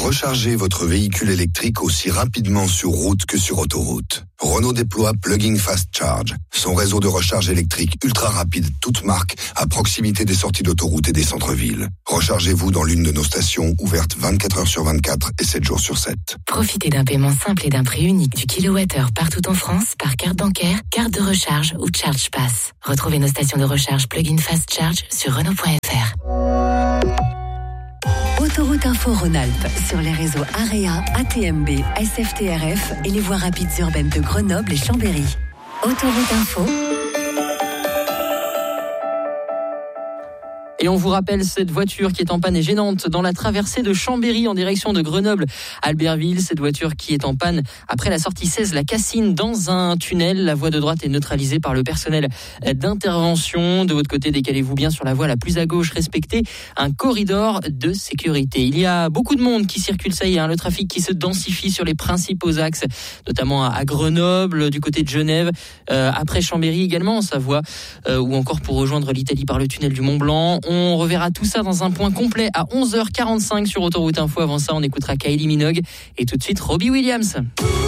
Rechargez votre véhicule électrique aussi rapidement sur route que sur autoroute. Renault déploie Plug-in Fast Charge, son réseau de recharge électrique ultra rapide toute marque à proximité des sorties d'autoroute et des centres-villes. Rechargez-vous dans l'une de nos stations ouvertes 24 heures sur 24 et 7 jours sur 7. Profitez d'un paiement simple et d'un prix unique du kilowattheure partout en France par carte bancaire, carte de recharge ou Charge Pass. Retrouvez nos stations de recharge Plug-in Fast Charge sur Renault.fr. Autoroute Info Rhône-Alpes sur les réseaux AREA, ATMB, SFTRF et les voies rapides urbaines de Grenoble et Chambéry. Autoroute Info. Et on vous rappelle cette voiture qui est en panne et gênante dans la traversée de Chambéry en direction de Grenoble-Albertville. Cette voiture qui est en panne après la sortie 16 La Cassine dans un tunnel. La voie de droite est neutralisée par le personnel d'intervention. De votre côté, décalez-vous bien sur la voie la plus à gauche. Respectez un corridor de sécurité. Il y a beaucoup de monde qui circule, ça y est, le trafic qui se densifie sur les principaux axes, notamment à Grenoble, du côté de Genève, après Chambéry également en Savoie, ou encore pour rejoindre l'Italie par le tunnel du Mont-Blanc. On reverra tout ça dans un point complet à 11h45 sur Autoroute Info. Avant ça, on écoutera Kylie Minogue et tout de suite Robbie Williams.